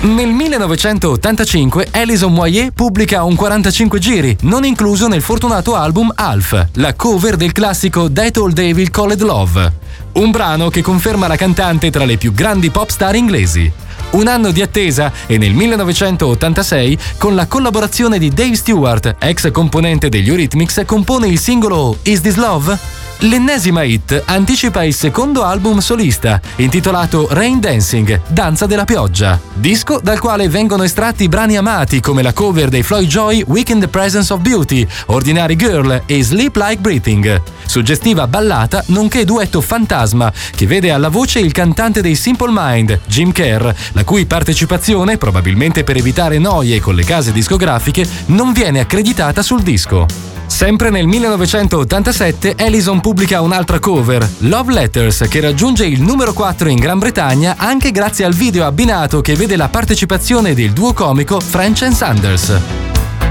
Nel 1985 Alison Moyet pubblica un 45 giri, non incluso nel fortunato album Alf, la cover del classico That Old Devil Called Love, un brano che conferma la cantante tra le più grandi pop star inglesi. Un anno di attesa e nel 1986, con la collaborazione di Dave Stewart, ex componente degli Eurythmics, compone il singolo Is This Love? L'ennesima hit anticipa il secondo album solista, intitolato Rain Dancing, Danza della pioggia, disco dal quale vengono estratti brani amati come la cover dei Floyd Joy Weak in the Presence of Beauty, Ordinary Girl e Sleep Like Breathing. Suggestiva ballata nonché duetto fantasma che vede alla voce il cantante dei Simple Mind, Jim Kerr, la cui partecipazione, probabilmente per evitare noie con le case discografiche, non viene accreditata sul disco. Sempre nel 1987 Alison pubblica un'altra cover, Love Letters, che raggiunge il numero 4 in Gran Bretagna anche grazie al video abbinato che vede la partecipazione del duo comico French and Sanders.